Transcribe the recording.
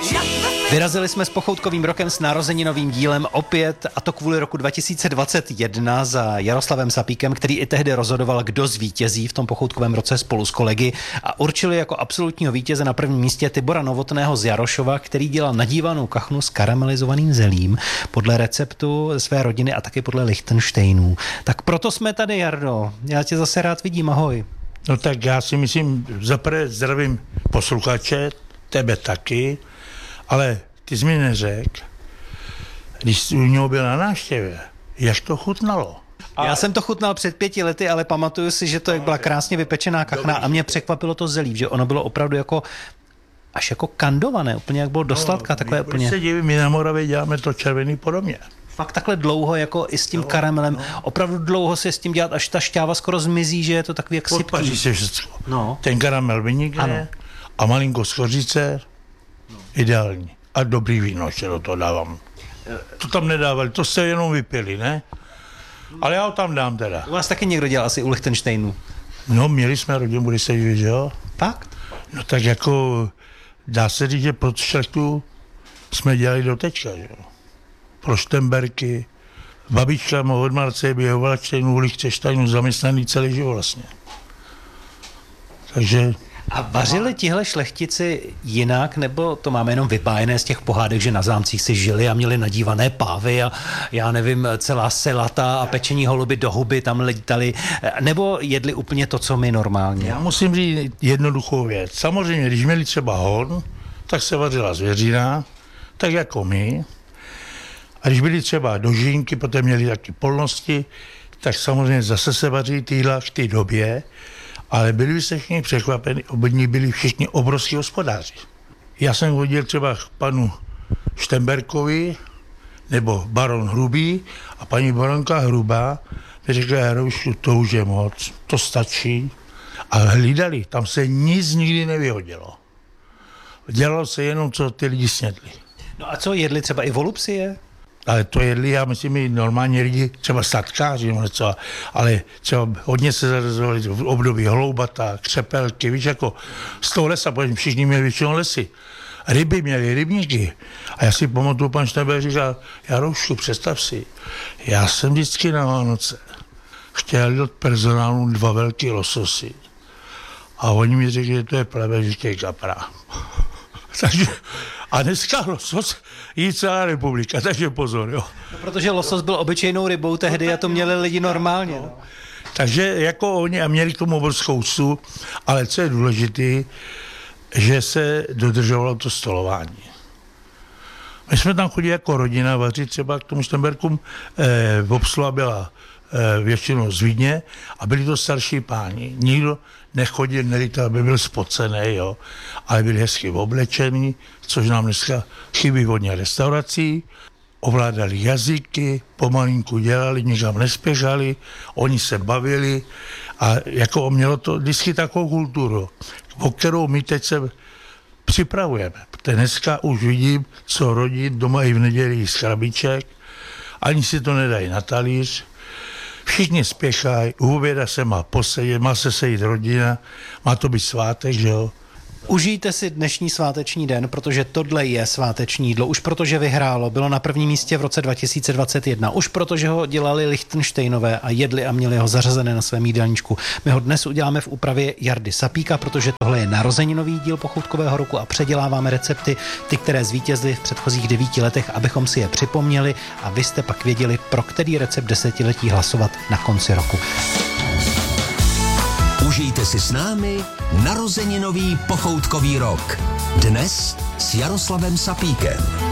Vyrazili jsme s pochoutkovým rokem s narozeninovým dílem opět, a to kvůli roku 2021 za Jaroslavem Sapíkem, který i tehdy rozhodoval, kdo zvítězí v tom pochoutkovém roce spolu s kolegy, a určili jako absolutního vítěze na prvním místě Tibora Novotného z Jarošova, který dělal nadívanou kachnu s karamelizovaným zelím podle receptu své rodiny a taky podle Lichtenštejnů. Tak proto jsme tady, Jardo. Já tě zase rád vidím, ahoj. No tak já si myslím, zaprvé zdravím posluchače, tebe taky, ale ty jsi mi neřekl, když jsi u něho byl na návštěvě, jak to chutnalo? Já jsem to chutnal před 5 lety, ale pamatuju si, že to byla krásně vypečená kachna a mě překvapilo to zelí, že ono bylo opravdu jako až jako kandované, úplně jak bylo do sladka, takové úplně. Se divím, my na Moravě děláme to červený podobně. Fakt takhle dlouho, jako i s tím karamelem, opravdu dlouho se s tím dělat, až ta šťáva skoro zmizí, že je to takový jak sypký. Podpaří se všechno. No. Ten karamel vynikne a malinko skořice, ideální. A dobrý víno ještě do toho dávám. To tam nedávali, to jste jenom vypili, ne? Ale já ho tam dám teda. U vás taky někdo dělal asi u Lichtenštejnů? No, měli jsme rodinu, bude se divit, že jo? Fakt? No tak jako, dá se říct, že pro šlechtu jsme dělali do tečka, že jo? Pro Štemberky. Babička od Marce běhovala čtejnů Lichtenštejnů zaměstnaný celý život vlastně. Takže... A vařili tihle šlechtici jinak, nebo to máme jenom vypájené z těch pohádek, že na zámcích si žili a měli nadívané pávy a já nevím, celá selata a pečení holuby do huby tam lítali, nebo jedli úplně to, co my normálně? Já musím říct jednoduchou věc. Samozřejmě, když měli třeba hon, tak se vařila zvěřina, tak jako my. A když byli třeba dožínky, potom měli taky polnosti, tak samozřejmě zase se vaří týla v té době, ale byli jste všichni překvapeni, obydní byli všichni obrovský hospodáři. Já jsem hodil třeba k panu Štemberkovi, nebo baron Hrubý, a paní baronka Hrubá mi řekla, Jaroušu, to už je moc, to stačí. A hlídali, tam se nic nikdy nevyhodilo. Dělalo se jenom, co ty lidi snědli. No a co jedli třeba i volupsie? Ale to jedli, já myslím, i normální lidi, třeba statkáři, něco, ale třeba hodně se zarazovali v období hloubata, křepelky, víš, jako z toho lesa, protože všichni měli většinou lesy. Ryby měli, rybníky. A já si pamatuju, pan Štember říkal, Jaroušku, představ si, já jsem vždycky na Vánoce chtěl od personálu 2 velký lososy. A oni mi řekli, že to je plebežitě kapra. Takže... A dneska losos jí celá republika, takže pozor, jo. No, protože losos byl obyčejnou rybou tehdy a to měli lidi normálně. No. Takže jako oni a měli k tomu obrovskou úctu, ale co je důležité, že se dodržovalo to stolování. My jsme tam chodili jako rodina vařit třeba k tomu Štemberkům, obsluha byla většinou z Vídně a byli to starší páni. Nikdo nechodil, nelítal, aby byl spocený, jo, ale byli hezky oblečení, což nám dneska chybí hodně restaurací, ovládali jazyky, pomalinku dělali, nikam nespěchali, oni se bavili a jako mělo to vždycky takovou kulturu, o kterou my teď se připravujeme. Dneska už vidím, co rodit doma i v neděli z krabiček, ani si to nedají na talíř, všichni spěchají, u oběda se má posedět, má se sejít rodina, má to být svátek, že jo. Užijte si dnešní sváteční den, protože tohle je sváteční jídlo. Už protože vyhrálo, bylo na prvním místě v roce 2021. Už protože ho dělali Lichtenštejnové a jedli a měli ho zařazené na svém jídelníčku. My ho dnes uděláme v úpravě Jardy Sapíka, protože tohle je narozeninový díl pochoutkového roku a předěláváme recepty, ty, které zvítězily v předchozích 9 letech, abychom si je připomněli a vy jste pak věděli, pro který recept desetiletí hlasovat na konci roku. Užijte si s námi narozeninový pochoutkový rok. Dnes s Jaroslavem Sapíkem.